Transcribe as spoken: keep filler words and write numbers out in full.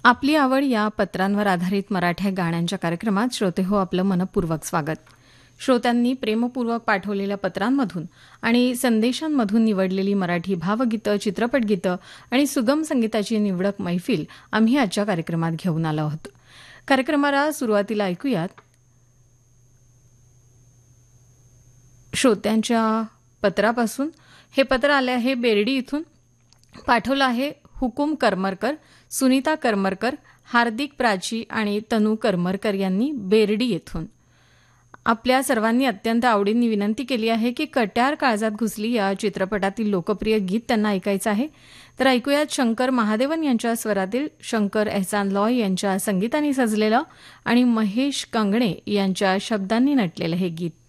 आपली आवड या पत्रांवर आधारित मराठी गाण्यांच्या कार्यक्रमात श्रोते हो आपलं मनपूर्वक स्वागत. श्रोत्यांनी प्रेमपूर्वक पाठवलेल्या पत्रांमधून आणि संदेशांमधून निवडलेली मराठी भावगीतं, चित्रपटगीतं आणि सुगम संगीताची निवडक मैफिल आम्ही आजच्या कार्यक्रमात घेऊन आलो आहोत. कार्यक्रमाला सुरुवातीला ऐकूयात श्रोत्यांच्या पत्रापासून. हे पत्र आले आहे बेर्डी इथून. पाठवलं आहे हुकुम करमरकर, सुनीता करमरकर, हार्दिक प्राची आणि तनू करमरकर यांनी बेर्डी येथून. आपल्या सर्वांनी अत्यंत आवडीने विनंती केली आहे की कट्यार काळजात घुसली या चित्रपटातील लोकप्रिय गीत त्यांना ऐकायचं आहे. तर ऐकूयात शंकर महादेवन यांच्या स्वरातील, शंकर एहसान लॉय यांच्या संगीताने सजलेलं आणि महेश कंगणे यांच्या शब्दांनी नटलेलं हे गीत.